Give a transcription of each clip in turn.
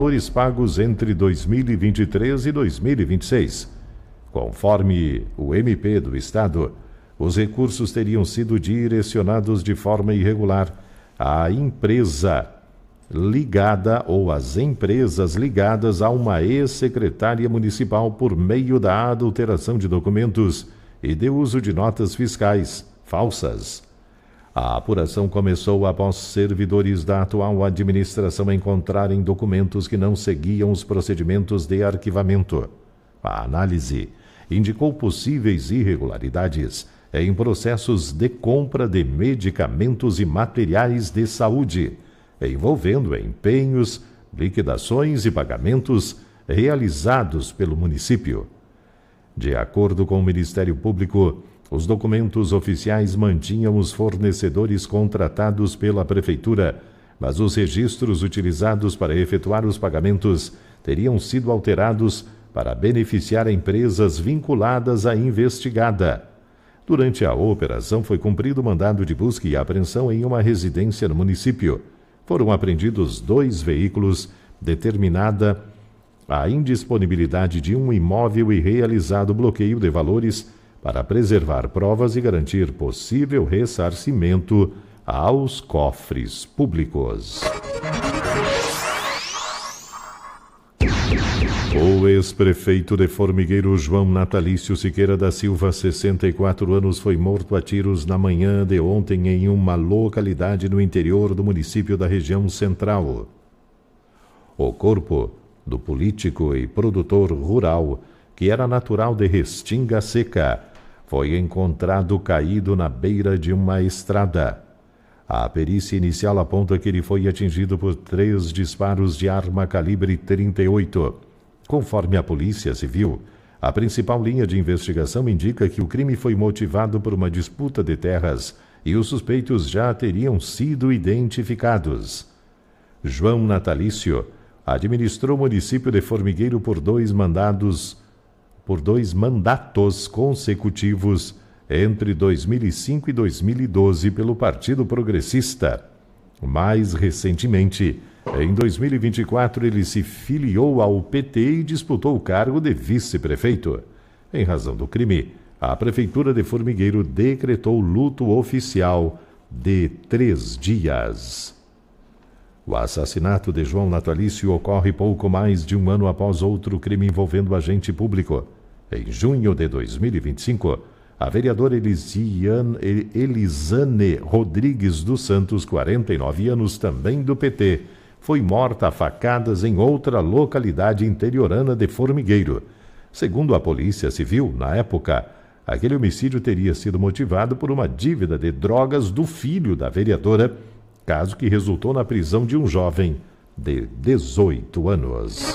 valores pagos entre 2023 e 2026. Conforme o MP do Estado, os recursos teriam sido direcionados de forma irregular à empresa ligada ou às empresas ligadas a uma ex-secretária municipal por meio da adulteração de documentos e de uso de notas fiscais falsas. A apuração começou após servidores da atual administração encontrarem documentos que não seguiam os procedimentos de arquivamento. A análise indicou possíveis irregularidades em processos de compra de medicamentos e materiais de saúde, envolvendo empenhos, liquidações e pagamentos realizados pelo município. De acordo com o Ministério Público, os documentos oficiais mantinham os fornecedores contratados pela Prefeitura, mas os registros utilizados para efetuar os pagamentos teriam sido alterados para beneficiar empresas vinculadas à investigada. Durante a operação, foi cumprido mandado de busca e apreensão em uma residência no município. Foram apreendidos 2 veículos, determinada a indisponibilidade de um imóvel e realizado bloqueio de valores para preservar provas e garantir possível ressarcimento aos cofres públicos. O ex-prefeito de Formigueiro, João Natalício Siqueira da Silva, 64 anos, foi morto a tiros na manhã de ontem em uma localidade no interior do município da região central. O corpo do político e produtor rural, que era natural de Restinga Seca, foi encontrado caído na beira de uma estrada. A perícia inicial aponta que ele foi atingido por 3 disparos de arma calibre 38. Conforme a Polícia Civil, a principal linha de investigação indica que o crime foi motivado por uma disputa de terras e os suspeitos já teriam sido identificados. João Natalício administrou o município de Formigueiro por 2 mandatos consecutivos entre 2005 e 2012 pelo Partido Progressista. Mais recentemente, em 2024, ele se filiou ao PT e disputou o cargo de vice-prefeito. Em razão do crime, a Prefeitura de Formigueiro decretou luto oficial de 3 dias. O assassinato de João Natalício ocorre pouco mais de um ano após outro crime envolvendo agente público. Em junho de 2025, a vereadora Elisane Rodrigues dos Santos, 49 anos, também do PT, foi morta a facadas em outra localidade interiorana de Formigueiro. Segundo a Polícia Civil, na época, aquele homicídio teria sido motivado por uma dívida de drogas do filho da vereadora, caso que resultou na prisão de um jovem de 18 anos.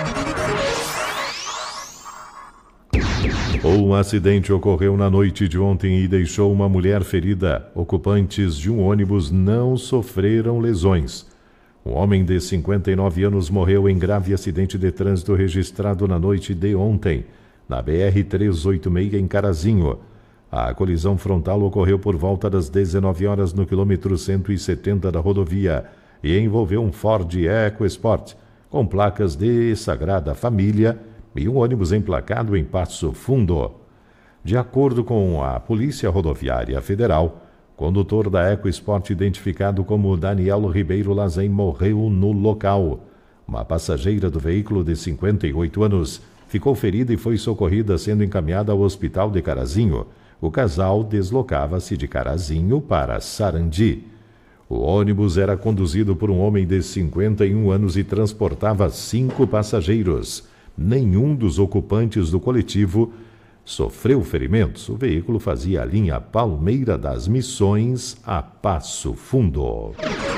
Um acidente ocorreu na noite de ontem e deixou uma mulher ferida. Ocupantes de um ônibus não sofreram lesões. Um homem de 59 anos morreu em grave acidente de trânsito registrado na noite de ontem, na BR-386 em Carazinho. A colisão frontal ocorreu por volta das 19 horas no quilômetro 170 da rodovia e envolveu um Ford EcoSport com placas de Sagrada Família e um ônibus emplacado em Passo Fundo. De acordo com a Polícia Rodoviária Federal, o condutor da EcoSport, identificado como Daniel Ribeiro Lazen, morreu no local. Uma passageira do veículo de 58 anos ficou ferida e foi socorrida, sendo encaminhada ao hospital de Carazinho. O casal deslocava-se de Carazinho para Sarandi. O ônibus era conduzido por um homem de 51 anos e transportava 5 passageiros. Nenhum dos ocupantes do coletivo sofreu ferimentos. O veículo fazia a linha Palmeira das Missões a Passo Fundo.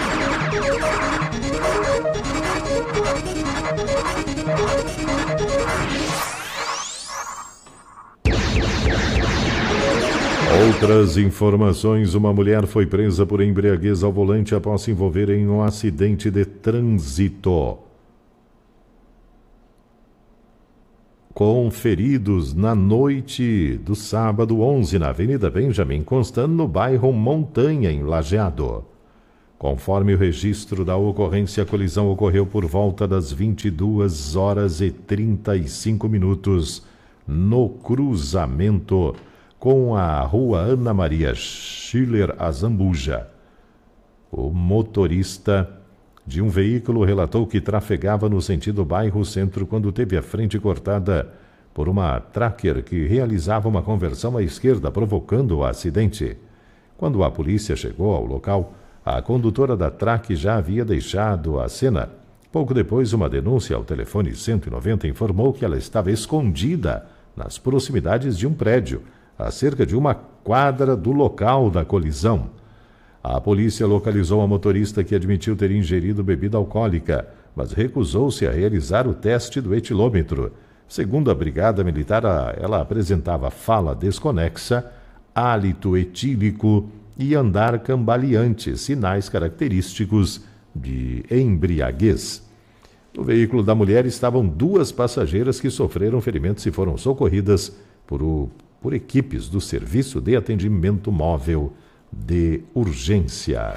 Outras informações: uma mulher foi presa por embriaguez ao volante após se envolver em um acidente de trânsito, com feridos na noite do sábado 11 na Avenida Benjamin Constant, no bairro Montanha, em Lajeado. Conforme o registro da ocorrência, a colisão ocorreu por volta das 22 horas e 35 minutos no cruzamento com a rua Ana Maria Schiller Azambuja. O motorista de um veículo relatou que trafegava no sentido bairro-centro quando teve a frente cortada por uma tracker que realizava uma conversão à esquerda, provocando o acidente. Quando a polícia chegou ao local, a condutora da track já havia deixado a cena. Pouco depois, uma denúncia ao telefone 190 informou que ela estava escondida nas proximidades de um prédio, a cerca de uma quadra do local da colisão. A polícia localizou a motorista, que admitiu ter ingerido bebida alcoólica, mas recusou-se a realizar o teste do etilômetro. Segundo a Brigada Militar, ela apresentava fala desconexa, hálito etílico e andar cambaleante, sinais característicos de embriaguez. No veículo da mulher estavam 2 passageiras que sofreram ferimentos e foram socorridas por equipes do Serviço de Atendimento Móvel de Urgência.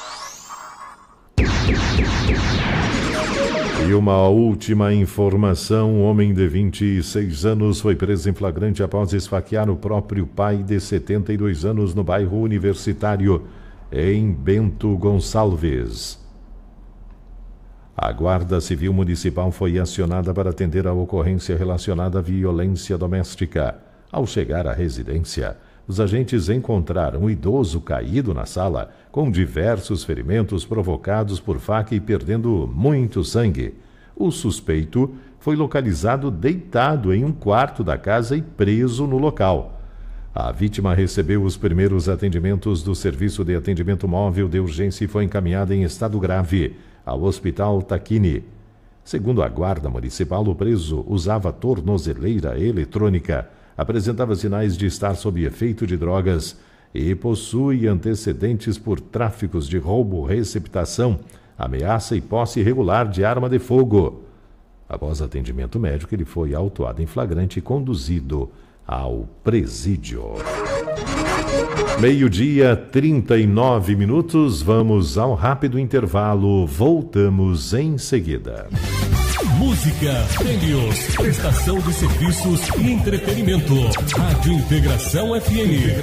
E uma última informação: um homem de 26 anos foi preso em flagrante após esfaquear o próprio pai de 72 anos no bairro Universitário, em Bento Gonçalves. A Guarda Civil Municipal foi acionada para atender a ocorrência relacionada à violência doméstica. Ao chegar à residência, os agentes encontraram um idoso caído na sala, com diversos ferimentos provocados por faca e perdendo muito sangue. O suspeito foi localizado deitado em um quarto da casa e preso no local. A vítima recebeu os primeiros atendimentos do Serviço de Atendimento Móvel de Urgência e foi encaminhada em estado grave ao Hospital Taquini. Segundo a Guarda Municipal, o preso usava tornozeleira eletrônica, apresentava sinais de estar sob efeito de drogas e possui antecedentes por tráficos de roubo, receptação, ameaça e posse irregular de arma de fogo. Após atendimento médico, ele foi autuado em flagrante e conduzido ao presídio. 12:39, vamos ao rápido intervalo, voltamos em seguida. Música, prêmios, prestação de serviços e entretenimento. Rádio Integração FM.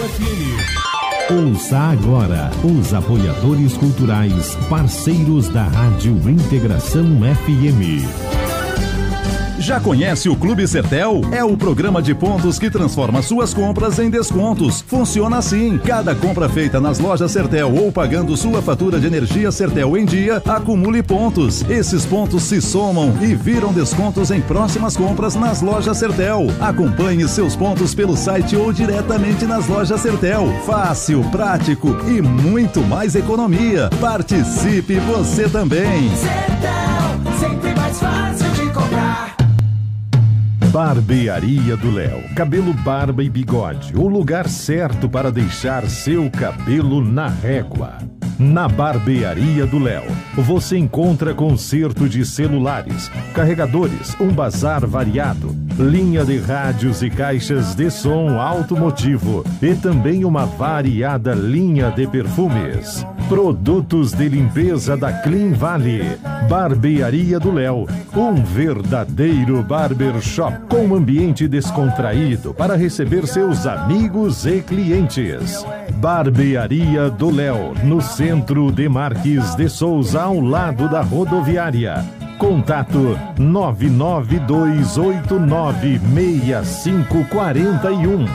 Ouça agora os apoiadores culturais, parceiros da Rádio Integração FM. Já conhece o Clube Sertel? É o programa de pontos que transforma suas compras em descontos. Funciona assim: cada compra feita nas lojas Sertel ou pagando sua fatura de energia Sertel em dia, acumule pontos. Esses pontos se somam e viram descontos em próximas compras nas lojas Sertel. Acompanhe seus pontos pelo site ou diretamente nas lojas Sertel. Fácil, prático e muito mais economia. Participe você também. Sertel, sempre mais fácil de comprar. Barbearia do Léo. Cabelo, barba e bigode. O lugar certo para deixar seu cabelo na régua. Na Barbearia do Léo, você encontra conserto de celulares, carregadores, um bazar variado, linha de rádios e caixas de som automotivo e também uma variada linha de perfumes. Produtos de limpeza da Clean Valley. Barbearia do Léo, um verdadeiro barbershop com ambiente descontraído para receber seus amigos e clientes. Barbearia do Léo, no centro de Marques de Souza, ao lado da rodoviária. Contato 992896541.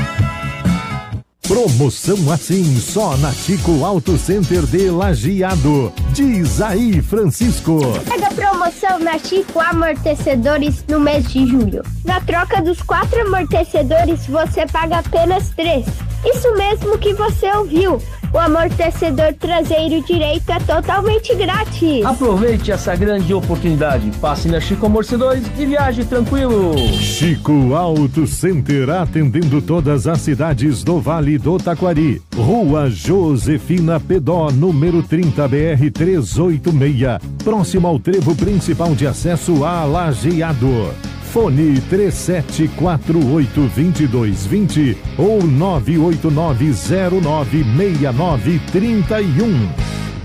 Promoção assim só na Chico Auto Center de Lajeado. Diz aí, Francisco. Pega promoção na Chico Amortecedores no mês de julho. Na troca dos 4 amortecedores, você paga apenas 3. Isso mesmo que você ouviu. O amortecedor traseiro direito é totalmente grátis. Aproveite essa grande oportunidade. Passe na Chico Amortecedores e viaje tranquilo. Chico Auto Center, atendendo todas as cidades do Vale do Taquari. Rua Josefina Pedó, número 30 BR 386. Próximo ao trevo principal de acesso a Lajeado. Fone 3748-2220 ou 989096931.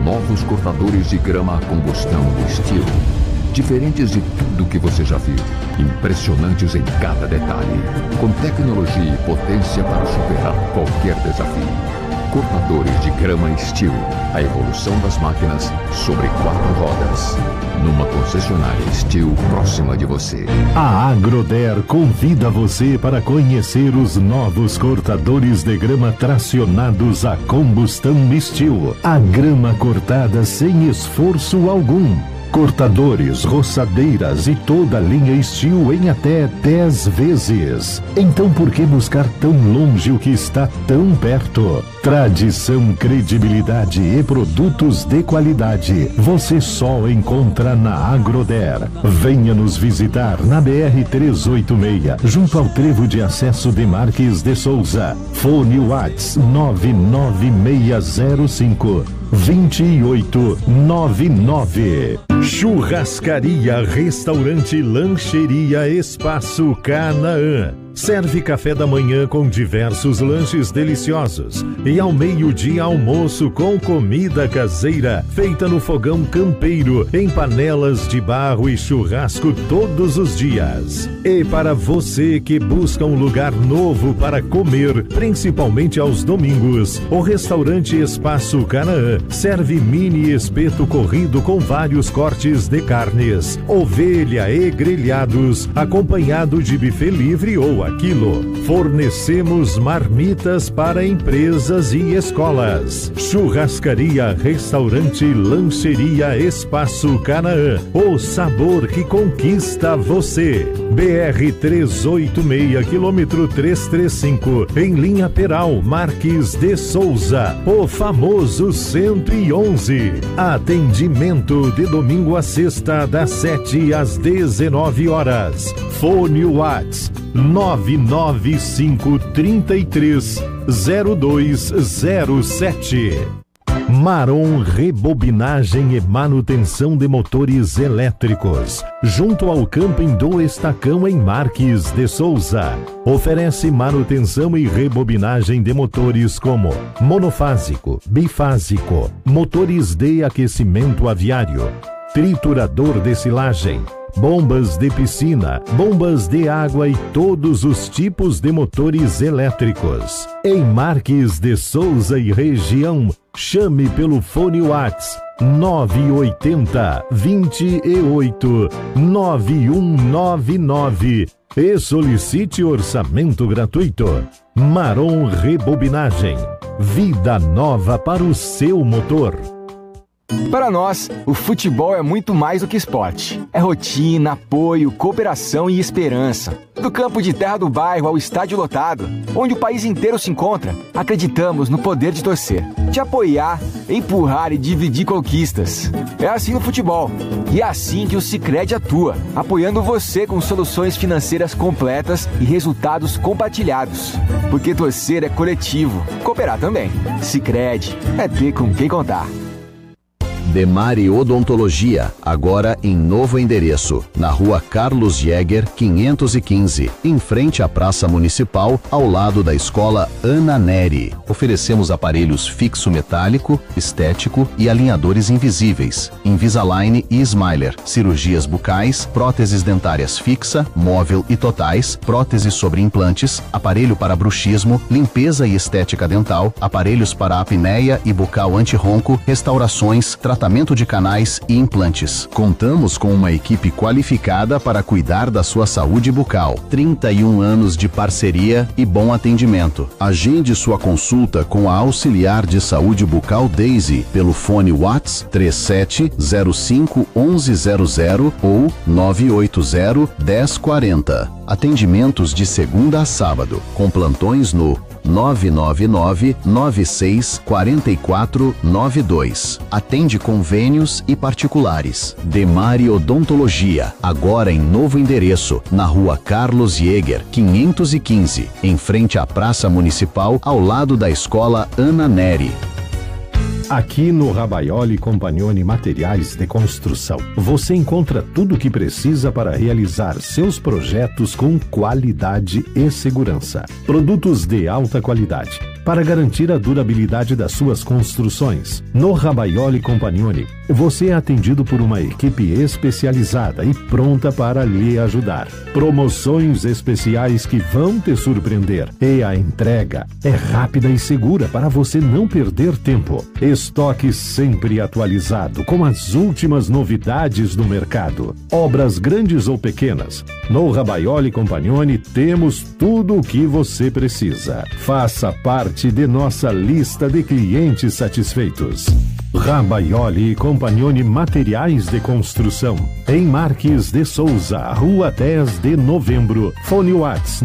novos cortadores de grama a combustão Steel. Diferentes de tudo que você já viu. Impressionantes em cada detalhe. Com tecnologia e potência para superar qualquer desafio. Cortadores de grama Steel. A evolução das máquinas sobre 4 rodas. Numa concessionária Steel próxima de você. A Agroder convida você para conhecer os novos cortadores de grama tracionados a combustão Steel. A grama cortada sem esforço algum. Cortadores, roçadeiras e toda a linha Steel em até 10 vezes. Então por que buscar tão longe o que está tão perto? Tradição, credibilidade e produtos de qualidade você só encontra na Agroder. Venha nos visitar na BR-386, junto ao trevo de acesso de Marques de Souza. Fone WhatsApp 99605 2899. Churrascaria, restaurante, lancheria, Espaço Canaã. Serve café da manhã com diversos lanches deliciosos e ao meio-dia almoço com comida caseira feita no fogão campeiro, em panelas de barro e churrasco todos os dias. E para você que busca um lugar novo para comer, principalmente aos domingos, o restaurante Espaço Canaã serve mini espeto corrido com vários cortes de carnes, ovelha e grelhados, acompanhado de buffet livre ou quilo. Fornecemos marmitas para empresas e escolas. Churrascaria, restaurante, lancheria, Espaço Canaã. O sabor que conquista você. BR-386, quilômetro 335, em linha Peral, Marques de Souza. O famoso 111. Atendimento de domingo a sexta, das 7 às 19 horas. Fone WhatsApp 995330207. Marom Rebobinagem e Manutenção de Motores Elétricos, junto ao Camping do Estacão em Marques de Souza. Oferece manutenção e rebobinagem de motores como monofásico, bifásico, motores de aquecimento aviário, triturador de silagem, bombas de piscina, bombas de água e todos os tipos de motores elétricos. Em Marques de Souza e região, chame pelo fone WhatsApp 980 28 9199 e solicite orçamento gratuito. Marom Rebobinagem, vida nova para o seu motor. Para nós, o futebol é muito mais do que esporte. É rotina, apoio, cooperação e esperança. Do campo de terra do bairro ao estádio lotado, onde o país inteiro se encontra, acreditamos no poder de torcer, de apoiar, empurrar e dividir conquistas. É assim no futebol. E é assim que o Sicredi atua, apoiando você com soluções financeiras completas e resultados compartilhados. Porque torcer é coletivo, cooperar também. Sicredi, é ter com quem contar. Demare Odontologia, agora em novo endereço, na rua Carlos Jäger, 515, em frente à Praça Municipal, ao lado da Escola Ana Neri. Oferecemos aparelhos fixo metálico, estético e alinhadores invisíveis, Invisalign e Smiler, cirurgias bucais, próteses dentárias fixa, móvel e totais, próteses sobre implantes, aparelho para bruxismo, limpeza e estética dental, aparelhos para apneia e bucal anti-ronco, restaurações, tratamento de canais e implantes. Contamos com uma equipe qualificada para cuidar da sua saúde bucal. 31 anos de parceria e bom atendimento. Agende sua consulta com a auxiliar de saúde bucal Daisy pelo fone WhatsApp 3705-1100 ou 980-1040. Atendimentos de segunda a sábado, com plantões no 999-964492. Atende convênios e particulares. Demare Odontologia, agora em novo endereço, na rua Carlos Jäger, 515, em frente à Praça Municipal, ao lado da Escola Ana Neri. Aqui no Rabaioli Compagnoni Materiais de Construção, você encontra tudo o que precisa para realizar seus projetos com qualidade e segurança. Produtos de alta qualidade para garantir a durabilidade das suas construções. No Rabaioli Compagnoni, você é atendido por uma equipe especializada e pronta para lhe ajudar. Promoções especiais que vão te surpreender. E a entrega é rápida e segura para você não perder tempo. Estoque sempre atualizado com as últimas novidades do mercado. Obras grandes ou pequenas. No Rabaioli Compagnoni temos tudo o que você precisa. Faça parte de nossa lista de clientes satisfeitos. Rabaioli Compagnoni Materiais de Construção. Em Marques de Souza, Rua 10 de Novembro. Fone Whats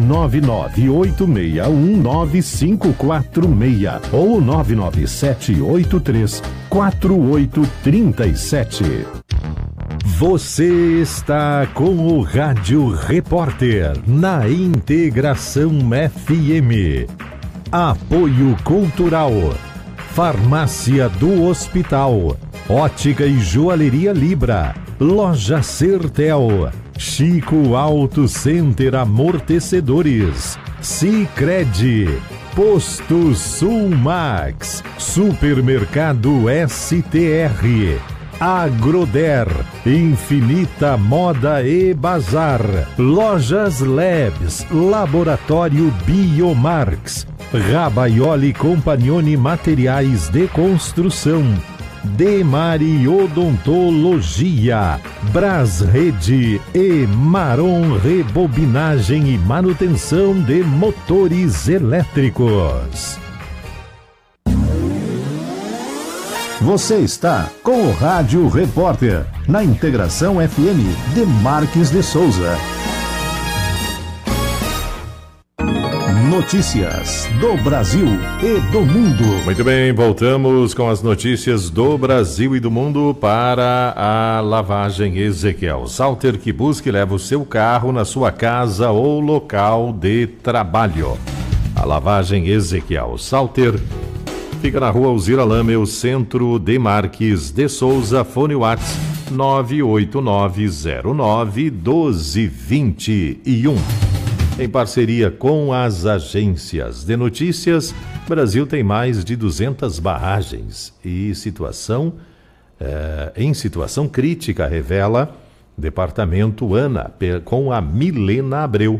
998619546 ou 997834837. Você está com o Rádio Repórter na Integração FM. Apoio Cultural. Farmácia do Hospital. Ótica e Joalheria Libra. Loja Sertel. Chico Auto Center Amortecedores. Sicredi. Posto Sulmax. Supermercado STR. Agroder, Infinita Moda e Bazar, Lojas Labs, Laboratório Biomarx, Rabaioli Compagnoni Materiais de Construção, Demari Odontologia, Brasrede e Maron Rebobinagem e Manutenção de Motores Elétricos. Você está com o Rádio Repórter, na Integração FM de Marques de Souza. Notícias do Brasil e do mundo. Muito bem, voltamos com as notícias do Brasil e do mundo para a lavagem Ezequiel Salter, que busca e leva o seu carro na sua casa ou local de trabalho. A lavagem Ezequiel Salter fica na rua Alzira Lamel, centro de Marques de Souza. Fone Whats 989091221. Em parceria com as agências de notícias, Brasil tem mais de 200 barragens e em situação crítica, revela Departamento ANA, com a Milena Abreu.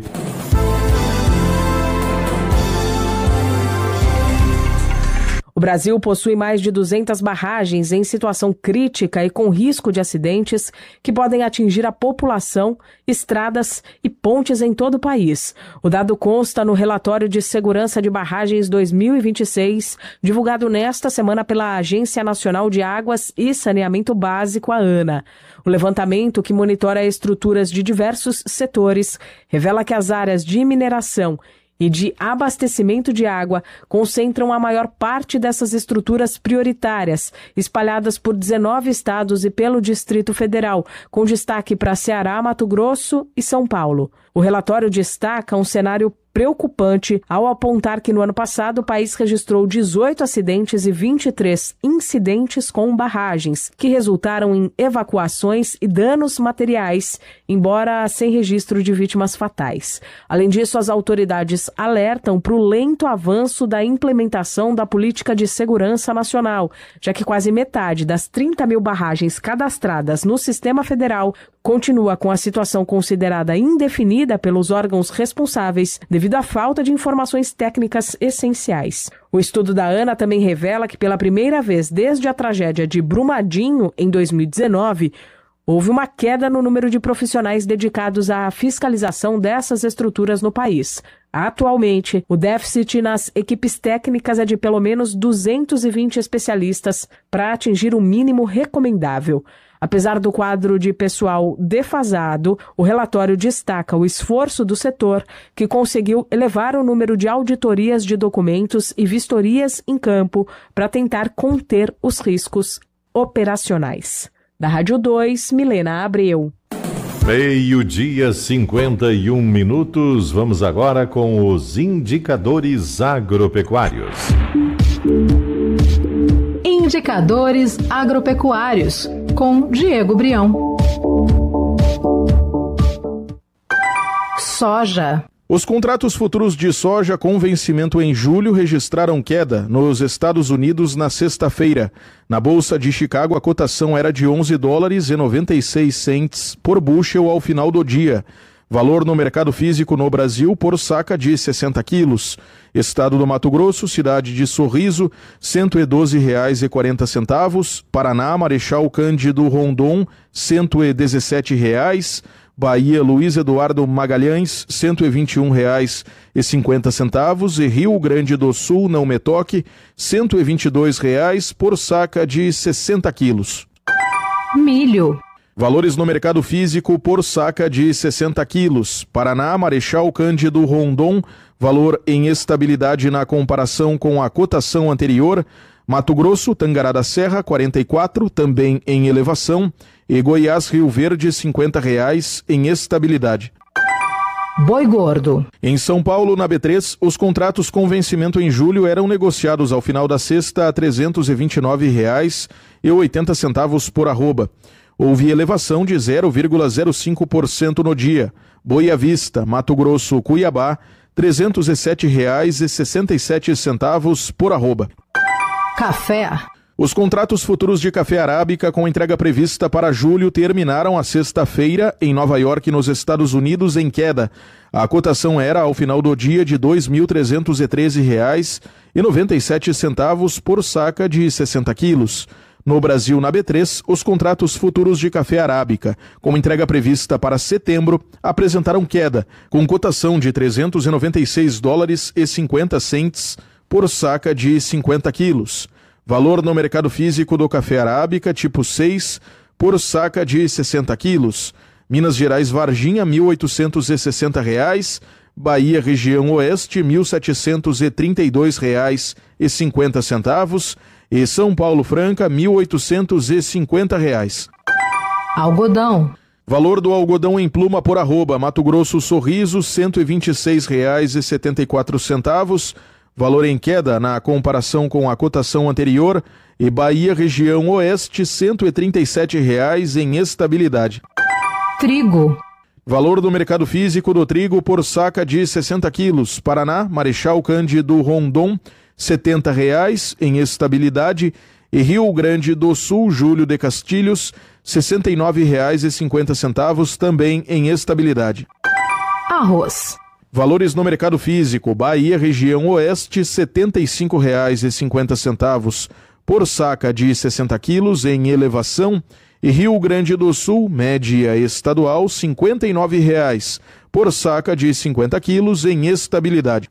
O Brasil possui mais de 200 barragens em situação crítica e com risco de acidentes que podem atingir a população, estradas e pontes em todo o país. O dado consta no Relatório de Segurança de Barragens 2026, divulgado nesta semana pela Agência Nacional de Águas e Saneamento Básico, a ANA. O levantamento, que monitora estruturas de diversos setores, revela que as áreas de mineração e de abastecimento de água concentram a maior parte dessas estruturas prioritárias, espalhadas por 19 estados e pelo Distrito Federal, com destaque para Ceará, Mato Grosso e São Paulo. O relatório destaca um cenário preocupante ao apontar que no ano passado o país registrou 18 acidentes e 23 incidentes com barragens, que resultaram em evacuações e danos materiais, embora sem registro de vítimas fatais. Além disso, as autoridades alertam para o lento avanço da implementação da Política de Segurança Nacional, já que quase metade das 30 mil barragens cadastradas no Sistema Federal continua com a situação considerada indefinida pelos órgãos responsáveis devido à falta de informações técnicas essenciais. O estudo da ANA também revela que pela primeira vez desde a tragédia de Brumadinho, em 2019, houve uma queda no número de profissionais dedicados à fiscalização dessas estruturas no país. Atualmente, o déficit nas equipes técnicas é de pelo menos 220 especialistas para atingir o mínimo recomendável. Apesar do quadro de pessoal defasado, o relatório destaca o esforço do setor, que conseguiu elevar o número de auditorias de documentos e vistorias em campo para tentar conter os riscos operacionais. Da Rádio 2, Milena Abreu. 12:51. Vamos agora com os indicadores agropecuários. Indicadores agropecuários, com Diego Brião. Soja. Os contratos futuros de soja com vencimento em julho registraram queda nos Estados Unidos na sexta-feira. Na Bolsa de Chicago, a cotação era de $11,96 por bushel ao final do dia. Valor no mercado físico no Brasil por saca de 60 quilos. Estado do Mato Grosso, cidade de Sorriso, R$ 112,40. Paraná, Marechal Cândido Rondon, R$ 117,00. Bahia, Luiz Eduardo Magalhães, R$ 121,50. E Rio Grande do Sul, Não Me Toque, R$ 122,00 por saca de 60 quilos. Milho. Valores no mercado físico por saca de 60 quilos. Paraná, Marechal Cândido Rondon, valor em estabilidade na comparação com a cotação anterior. Mato Grosso, Tangará da Serra, 44, também em elevação. E Goiás, Rio Verde, R$ 50,00 em estabilidade. Boi gordo. Em São Paulo, na B3, os contratos com vencimento em julho eram negociados ao final da sexta a R$ 329,80 por arroba. Houve elevação de 0,05% no dia. Boi à vista, Mato Grosso, Cuiabá, R$ 307,67 por arroba. Café. Os contratos futuros de café arábica com entrega prevista para julho terminaram a sexta-feira em Nova York, nos Estados Unidos, em queda. A cotação era, ao final do dia, de R$ 2.313,97 por saca de 60 quilos. No Brasil, na B3, os contratos futuros de café arábica, com entrega prevista para setembro, apresentaram queda, com cotação de $396,50 por saca de 50 quilos. Valor no mercado físico do café arábica tipo 6 por saca de 60 quilos. Minas Gerais, Varginha, R$ 1.860. Bahia, região oeste, R$ 1.732,50. E São Paulo, Franca, R$ 1.850. Algodão. Valor do algodão em pluma por arroba, Mato Grosso, Sorriso, R$ 126,74. Valor em queda na comparação com a cotação anterior. E Bahia, região oeste, R$ 137,00 em estabilidade. Trigo. Valor do mercado físico do trigo por saca de 60 quilos. Paraná, Marechal Cândido Rondon, R$ 70,00 em estabilidade. E Rio Grande do Sul, Júlio de Castilhos, R$ 69,50 também em estabilidade. Arroz. Valores no mercado físico. Bahia, região oeste, R$ 75,50 por saca de 60 quilos em elevação. E Rio Grande do Sul, média estadual, R$ 59,00 por saca de 50 quilos em estabilidade.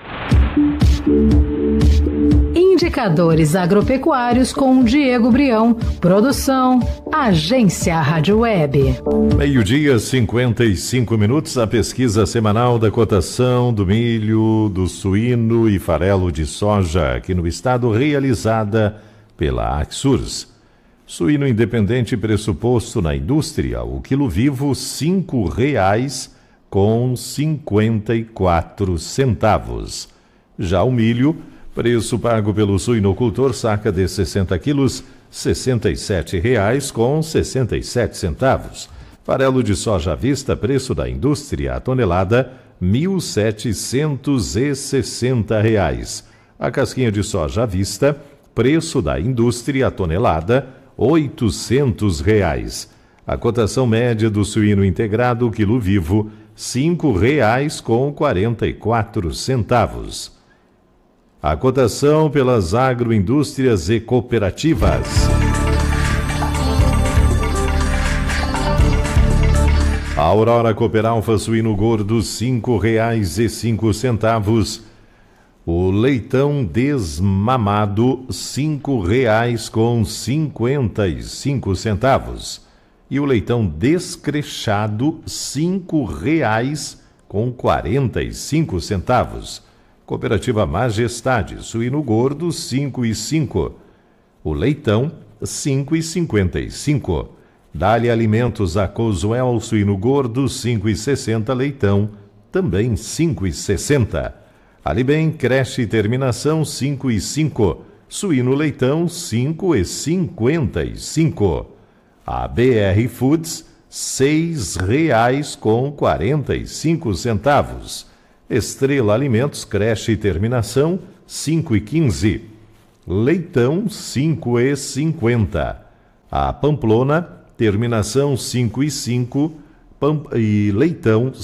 Indicadores agropecuários com Diego Brião. Produção, Agência Rádio Web. 12:55. A pesquisa semanal da cotação do milho, do suíno e farelo de soja aqui no estado, realizada pela Axurs. Suíno independente pressuposto na indústria, o quilo vivo R$ 5,54. Já o milho, preço pago pelo suinocultor, saca de 60 quilos, R$ 67,67. Farelo de soja à vista, preço da indústria, a tonelada, R$ 1.760. A casquinha de soja à vista, preço da indústria, a tonelada, R$ 800. A cotação média do suíno integrado, quilo vivo, R$ 5,44. A cotação pelas agroindústrias e cooperativas. A Aurora Cooperalfa suíno gordo, R$ 5,05. O leitão desmamado, R$ 5,55. E o leitão descrechado, R$ 5,45. Cooperativa Majestade, suíno gordo, 5,5. O leitão, 5,55. Dali Alimentos, a Cosuel, suíno gordo, 5,60. Leitão, também 5,60. Alibem, creche e terminação, 5,5. Suíno leitão, 5,55. A BR Foods, R$ 6,45. Estrela Alimentos, creche e terminação, 5,15. Leitão, 5,50. A Pamplona, terminação 5,5 e Leitão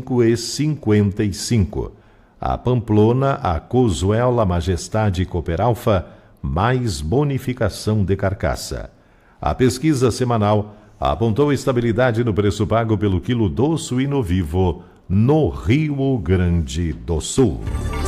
5,55. A Pamplona, a Cozuela, Majestade e Cooperalfa, mais bonificação de carcaça. A pesquisa semanal apontou estabilidade no preço pago pelo quilo do suíno vivo no Rio Grande do Sul.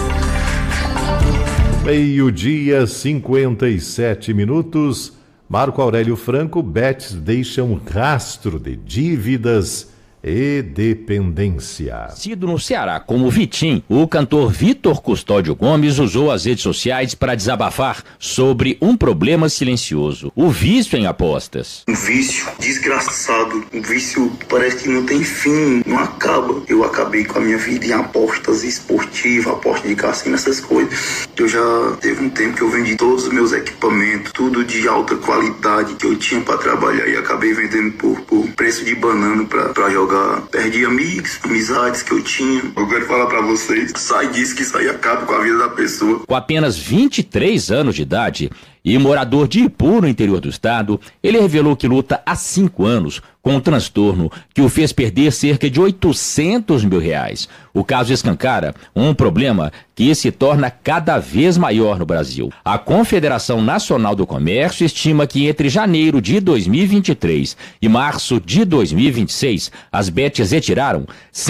12:57. Marco Aurélio Franco, Betts deixa um rastro de dívidas e dependência. Nascido no Ceará como Vitim, o cantor Vitor Custódio Gomes usou as redes sociais para desabafar sobre um problema silencioso: o vício em apostas. Um vício desgraçado, um vício que parece que não tem fim, não acaba. Eu acabei com a minha vida em apostas esportivas, apostas de cassino, essas coisas. Eu já teve um tempo que eu vendi todos os meus equipamentos, tudo de alta qualidade que eu tinha para trabalhar, e acabei vendendo por preço de banana para jogar. Perdi amigos, amizades que eu tinha. Eu quero falar pra vocês, sai disso, que isso aí acaba com a vida da pessoa. Com apenas 23 anos de idade e morador de Ipu, no interior do estado, ele revelou que luta há 5 anos com um transtorno que o fez perder cerca de R$800 mil. O caso escancara um problema que se torna cada vez maior no Brasil. A Confederação Nacional do Comércio estima que entre janeiro de 2023 e março de 2026, as bets retiraram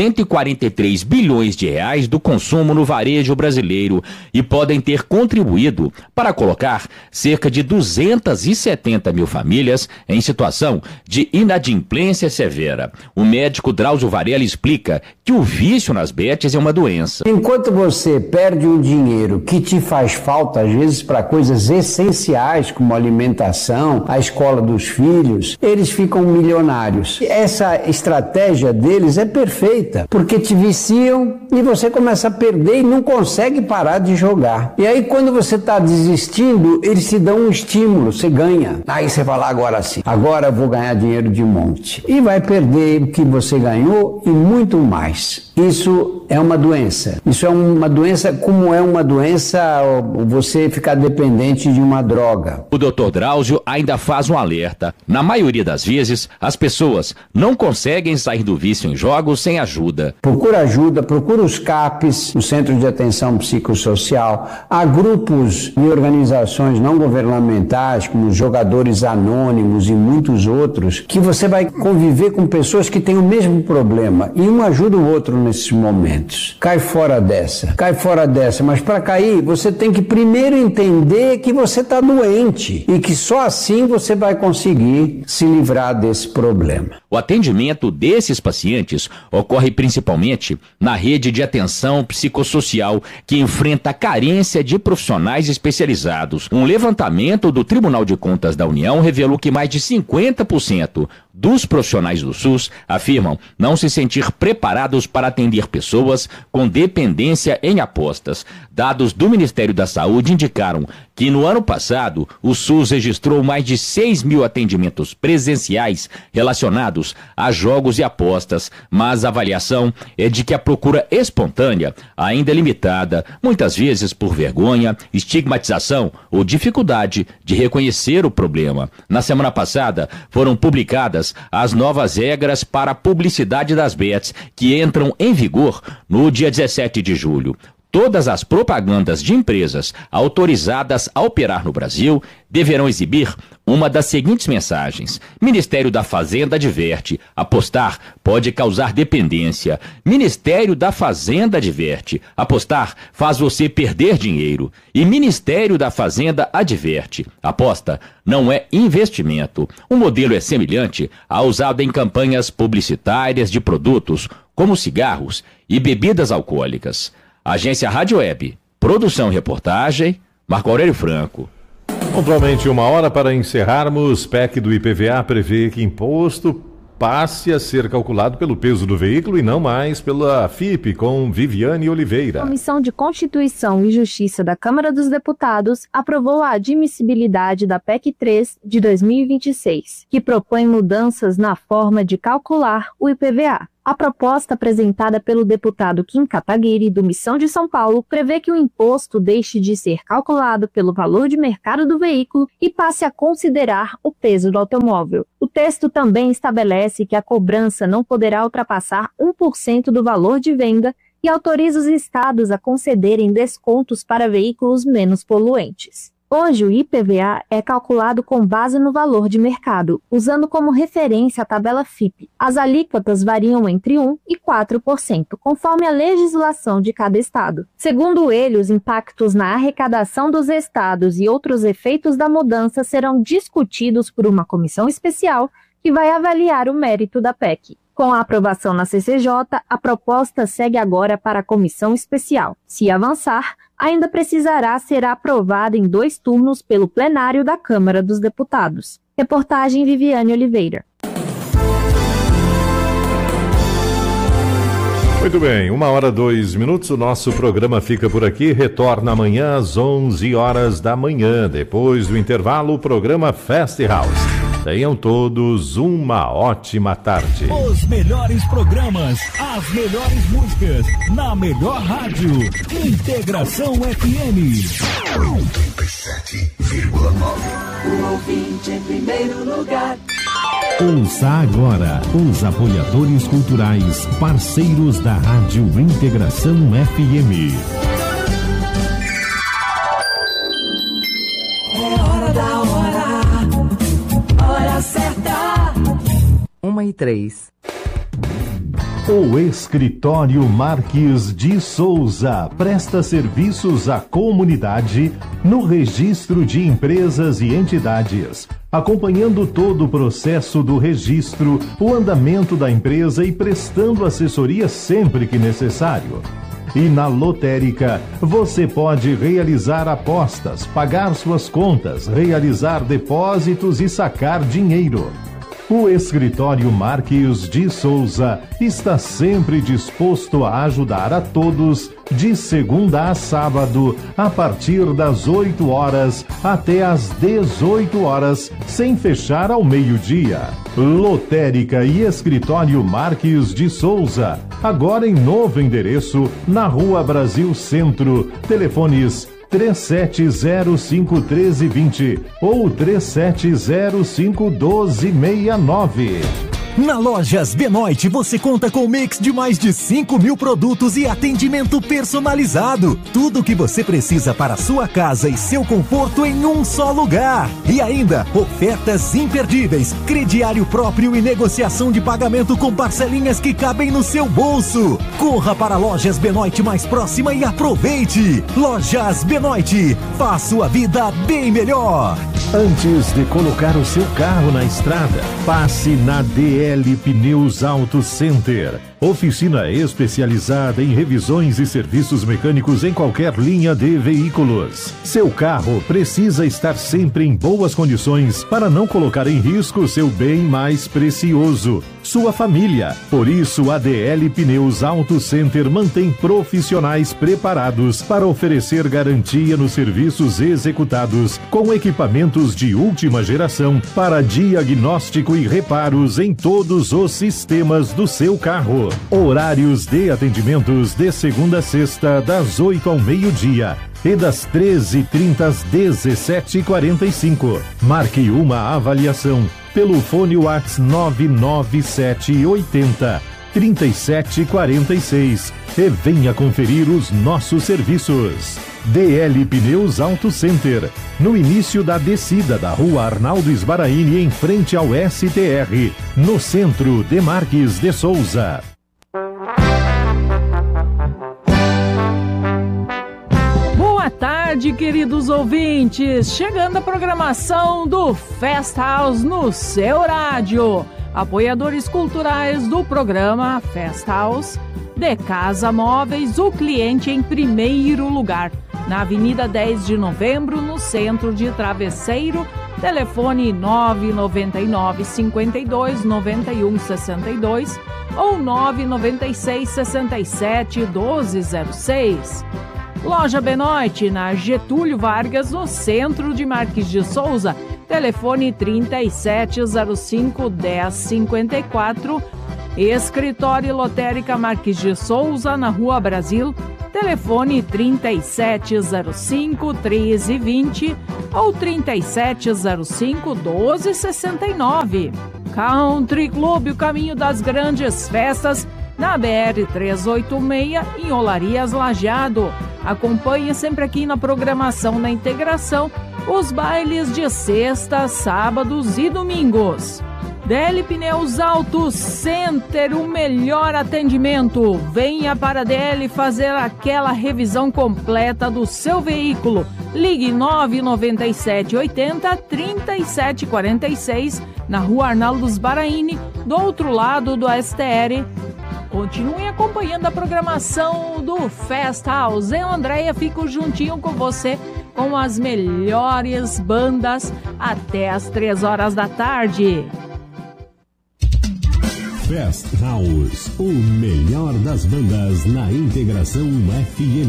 143 bilhões de reais do consumo no varejo brasileiro e podem ter contribuído para colocar cerca de 270 mil famílias em situação de inadimplência severa. O médico Drauzio Varela explica que o vício nas bets é uma doença. Enquanto você perde um dinheiro que te faz falta, às vezes, para coisas essenciais, como alimentação, a escola dos filhos, eles ficam milionários. Essa estratégia deles é perfeita, porque te viciam e você começa a perder e não consegue parar de jogar. E aí, quando você está desistindo, eles te dão um estímulo, você ganha. Aí você fala, agora sim, agora eu vou ganhar dinheiro de monte. E vai perder o que você ganhou e muito mais. Isso é uma doença. Isso é uma doença, como é uma doença você ficar dependente de uma droga. O Dr. Drauzio ainda faz um alerta. Na maioria das vezes, as pessoas não conseguem sair do vício em jogos sem ajuda. Procura ajuda, procura os CAPs, o Centro de Atenção Psicossocial. Há grupos e organizações não governamentais, como os Jogadores Anônimos e muitos outros, que você vai conviver com pessoas que têm o mesmo problema e um ajuda o outro nesses momentos. Cai fora dessa, mas para cair você tem que primeiro entender que você está doente e que só assim você vai conseguir se livrar desse problema. O atendimento desses pacientes ocorre principalmente na rede de atenção psicossocial, que enfrenta carência de profissionais especializados. Um levantamento do Tribunal de Contas da União revelou que mais de 50% dos profissionais do SUS afirmam não se sentir preparados para atender pessoas com dependência em apostas. Dados do Ministério da Saúde indicaram que no ano passado o SUS registrou mais de 6 mil atendimentos presenciais relacionados a jogos e apostas, mas a avaliação é de que a procura espontânea ainda é limitada, muitas vezes por vergonha, estigmatização ou dificuldade de reconhecer o problema. Na semana passada foram publicadas as novas regras para a publicidade das bets, que entram em vigor no dia 17 de julho. Todas as propagandas de empresas autorizadas a operar no Brasil deverão exibir uma das seguintes mensagens: Ministério da Fazenda adverte, apostar pode causar dependência. Ministério da Fazenda adverte, apostar faz você perder dinheiro. E Ministério da Fazenda adverte, aposta não é investimento. O modelo é semelhante ao usado em campanhas publicitárias de produtos como cigarros e bebidas alcoólicas. Agência Rádio Web, produção e reportagem, Marco Aurélio Franco. Pontualmente 1 hora para encerrarmos. PEC do IPVA prevê que imposto passe a ser calculado pelo peso do veículo e não mais pela FIP, com Viviane Oliveira. A Comissão de Constituição e Justiça da Câmara dos Deputados aprovou a admissibilidade da PEC 3 de 2026, que propõe mudanças na forma de calcular o IPVA. A proposta apresentada pelo deputado Kim Kataguiri, do Missão de São Paulo, prevê que o imposto deixe de ser calculado pelo valor de mercado do veículo e passe a considerar o peso do automóvel. O texto também estabelece que a cobrança não poderá ultrapassar 1% do valor de venda e autoriza os estados a concederem descontos para veículos menos poluentes. Hoje, o IPVA é calculado com base no valor de mercado, usando como referência a tabela FIPE. As alíquotas variam entre 1% e 4%, conforme a legislação de cada estado. Segundo ele, os impactos na arrecadação dos estados e outros efeitos da mudança serão discutidos por uma comissão especial que vai avaliar o mérito da PEC. Com a aprovação na CCJ, a proposta segue agora para a comissão especial. Se avançar, ainda precisará ser aprovada em 2 turnos pelo plenário da Câmara dos Deputados. Reportagem Viviane Oliveira. Muito bem, 1h02. O nosso programa fica por aqui. Retorna amanhã às 11 horas da manhã. Depois do intervalo, o programa Fast House. Tenham todos uma ótima tarde. Os melhores programas, as melhores músicas, na melhor rádio. Integração FM. 97,9. O ouvinte em primeiro lugar. Ouça agora os apoiadores culturais, parceiros da Rádio Integração FM. É hora da hora. Hora certa. 1h03. O Escritório Marques de Souza presta serviços à comunidade no registro de empresas e entidades, acompanhando todo o processo do registro, o andamento da empresa e prestando assessoria sempre que necessário. E na lotérica, você pode realizar apostas, pagar suas contas, realizar depósitos e sacar dinheiro. O Escritório Marques de Souza está sempre disposto a ajudar a todos, de segunda a sábado, a partir das 8 horas até às 18 horas, sem fechar ao meio-dia. Lotérica e Escritório Marques de Souza, agora em novo endereço, na Rua Brasil Centro. Telefones 3705-1320 ou 3705-1269. Na Lojas Benoit você conta com um mix de mais de 5.000 produtos e atendimento personalizado. Tudo o que você precisa para a sua casa e seu conforto em um só lugar. E ainda, ofertas imperdíveis, crediário próprio e negociação de pagamento com parcelinhas que cabem no seu bolso. Corra para a Lojas Benoit mais próxima e aproveite. Lojas Benoit, faça sua vida bem melhor. Antes de colocar o seu carro na estrada, passe na DL Pneus Auto Center. Oficina especializada em revisões e serviços mecânicos em qualquer linha de veículos. Seu carro precisa estar sempre em boas condições para não colocar em risco seu bem mais precioso, sua família. Por isso, a DL Pneus Auto Center mantém profissionais preparados para oferecer garantia nos serviços executados com equipamentos de última geração para diagnóstico e reparos em todos os sistemas do seu carro. Horários de atendimentos de segunda a sexta, das 8 ao meio-dia e das 13h30 às 17h45. Marque uma avaliação pelo fone WhatsApp 99780 3746 e venha conferir os nossos serviços. DL Pneus Auto Center, no início da descida da Rua Arnaldo Sbaraini, em frente ao STR, no centro de Marques de Souza. Boa tarde, queridos ouvintes. Chegando a programação do Fast House no seu rádio. Apoiadores culturais do programa Fast House. De Casa Móveis, o cliente em primeiro lugar. Na Avenida 10 de Novembro, no centro de Travesseiro. Telefone 999 52 91 62 ou 996 67 1206. Loja Benoit, na Getúlio Vargas, no centro de Marques de Souza. Telefone 3705 1054 Escritório Lotérica Marques de Souza, na Rua Brasil, telefone 3705-1320 ou 3705-1269. Country Club, o caminho das grandes festas, na BR-386, em Olarias, Lajeado. Acompanhe sempre aqui na programação da Integração os bailes de sexta, sábados e domingos. DL Pneus Auto Center, o melhor atendimento. Venha para a DL fazer aquela revisão completa do seu veículo. Ligue 99780-3746 na Rua Arnaldo Sbaraini, do outro lado do STR. Continue acompanhando a programação do Festa House. Eu, Andréia, fico juntinho com você com as melhores bandas até as 3 horas da tarde. Fest House, o melhor das bandas na Integração FM.